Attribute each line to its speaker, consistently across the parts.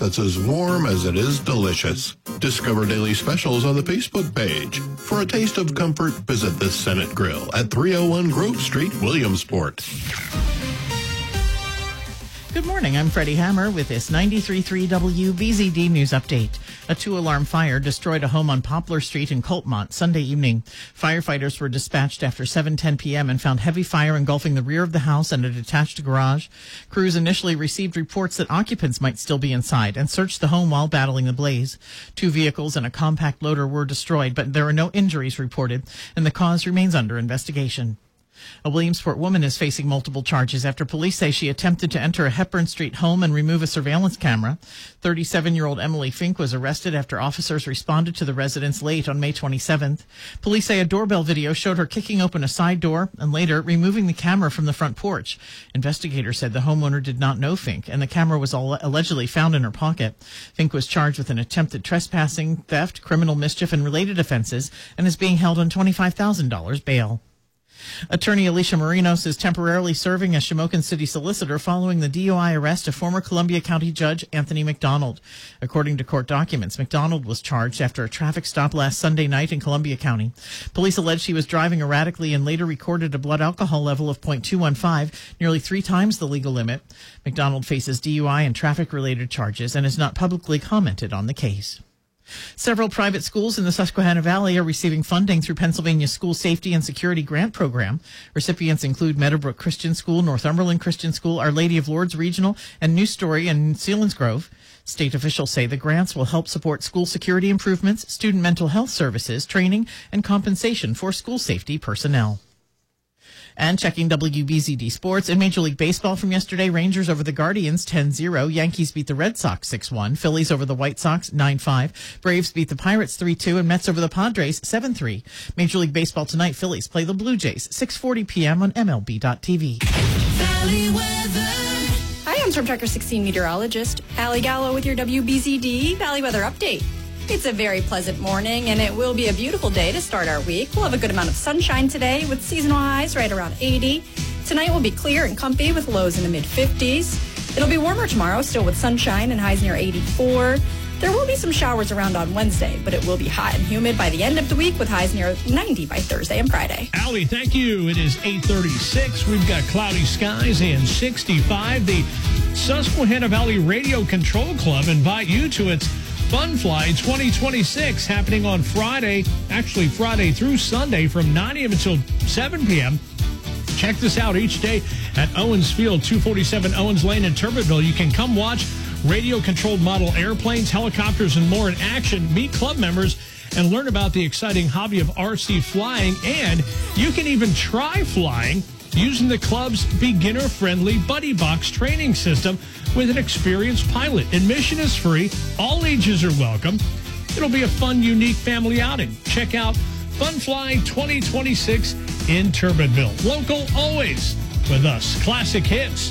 Speaker 1: that's as warm as it is delicious. Discover daily specials on the Facebook page. For a taste of comfort, visit the Senate Grill at 301 Grove Street, Williamsport.
Speaker 2: Good morning, I'm Freddie Hammer with this 93.3 WBZD News Update. A 2-alarm fire destroyed a home on Poplar Street in Coltmont Sunday evening. Firefighters were dispatched after 7:10 p.m. and found heavy fire engulfing the rear of the house and a detached garage. Crews initially received reports that occupants might still be inside and searched the home while battling the blaze. 2 vehicles and a compact loader were destroyed, but there are no injuries reported, and the cause remains under investigation. A Williamsport woman is facing multiple charges after police say she attempted to enter a Hepburn Street home and remove a surveillance camera. 37-year-old Emily Fink was arrested after officers responded to the residence late on May 27th. Police say a doorbell video showed her kicking open a side door and later removing the camera from the front porch. Investigators said the homeowner did not know Fink, and the camera was allegedly found in her pocket. Fink was charged with an attempted trespassing, theft, criminal mischief, and related offenses, and is being held on $25,000 bail. Attorney Alicia Marinos is temporarily serving as Shamokin City Solicitor following the DUI arrest of former Columbia County Judge Anthony McDonald. According to court documents, McDonald was charged after a traffic stop last Sunday night in Columbia County. Police alleged he was driving erratically and later recorded a blood alcohol level of .215, nearly 3 times the legal limit. McDonald faces DUI and traffic-related charges and has not publicly commented on the case. Several private schools in the Susquehanna Valley are receiving funding through Pennsylvania's School Safety and Security Grant Program. Recipients include Meadowbrook Christian School, Northumberland Christian School, Our Lady of Lourdes Regional, and New Story and Selinsgrove. State officials say the grants will help support school security improvements, student mental health services, training, and compensation for school safety personnel. And checking WBZD Sports, in Major League Baseball from yesterday, Rangers over the Guardians 10-0, Yankees beat the Red Sox 6-1, Phillies over the White Sox 9-5, Braves beat the Pirates 3-2, and Mets over the Padres 7-3. Major League Baseball tonight, Phillies play the Blue Jays 6:40 p.m. on MLB.tv.
Speaker 3: Valley weather. Hi, I'm Storm Tracker 16 meteorologist Allie Gallo with your WBZD Valley Weather Update. It's a very pleasant morning, and it will be a beautiful day to start our week. We'll have a good amount of sunshine today with seasonal highs right around 80. Tonight will be clear and comfy with lows in the mid-50s. It'll be warmer tomorrow, still with sunshine and highs near 84. There will be some showers around on Wednesday, but it will be hot and humid by the end of the week with highs near 90 by Thursday and Friday.
Speaker 4: Allie, thank you. It is 8:36. We've got cloudy skies and 65. The Susquehanna Valley Radio Control Club invite you to its Fun Fly 2026 happening on Friday, actually Friday through Sunday from 9 a.m. until 7 p.m. Check this out each day at Owens Field, 247 Owens Lane in Turbinville. You can come watch radio-controlled model airplanes, helicopters, and more in action. Meet club members and learn about the exciting hobby of RC flying. And you can even try flying using the club's beginner-friendly Buddy Box training system with an experienced pilot. Admission is free. All ages are welcome. It'll be a fun, unique family outing. Check out Fun Fly 2026 in Turbinville. Local always with us. Classic Hits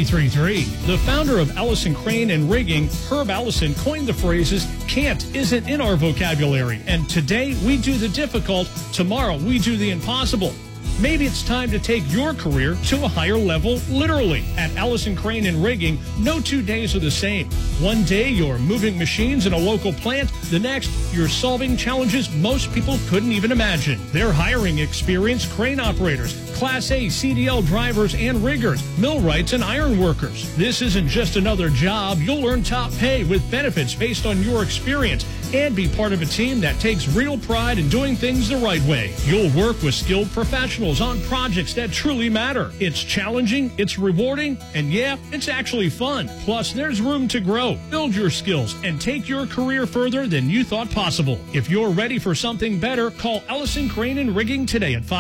Speaker 4: 93.3. The founder of Allison Crane and Rigging, Herb Allison, coined the phrases, "can't isn't in our vocabulary." And today we do the difficult. Tomorrow we do the impossible. Maybe it's time to take your career to a higher level, literally. At Allison Crane and Rigging, no 2 days are the same. One day, you're moving machines in a local plant. The next, you're solving challenges most people couldn't even imagine. They're hiring experienced crane operators, Class A CDL drivers and riggers, millwrights and iron workers. This isn't just another job. You'll earn top pay with benefits based on your experience and be part of a team that takes real pride in doing things the right way. You'll work with skilled professionals on projects that truly matter. It's challenging, it's rewarding, and yeah, it's actually fun. Plus, there's room to grow, build your skills, and take your career further than you thought possible. If you're ready for something better, call Allison Crane and Rigging today at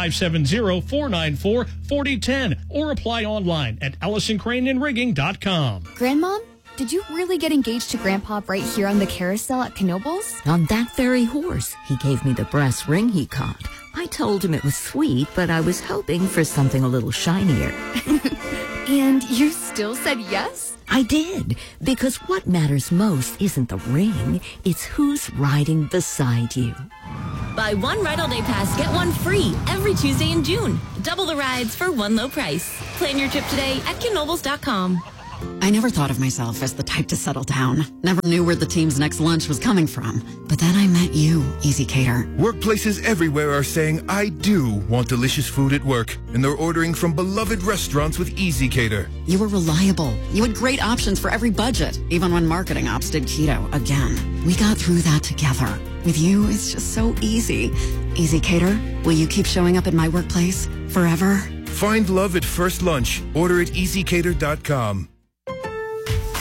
Speaker 4: 570-494-4010 or apply online at AllisonCraneandRigging.com.
Speaker 5: Grandmom? Did you really get engaged to Grandpa right here on the carousel at Knoebels?
Speaker 6: On that very horse. He gave me the brass ring he caught. I told him it was sweet, but I was hoping for something a little shinier.
Speaker 5: And you still said yes?
Speaker 6: I did, because what matters most isn't the ring, it's who's riding beside you.
Speaker 7: Buy one Ride All Day Pass, get one free every Tuesday in June. Double the rides for one low price. Plan your trip today at Knoebels.com.
Speaker 8: I never thought of myself as the type to settle down. Never knew where the team's next lunch was coming from. But then I met you, Easy Cater.
Speaker 9: Workplaces everywhere are saying, I do want delicious food at work. And they're ordering from beloved restaurants with Easy Cater.
Speaker 8: You were reliable. You had great options for every budget, even when marketing ops did keto again. We got through that together. With you, it's just so easy. Easy Cater, will you keep showing up at my workplace forever?
Speaker 9: Find love at first lunch. Order at easycater.com.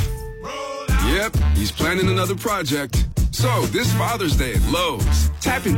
Speaker 10: Yep, he's planning another project. So, this Father's Day at Lowe's, tap into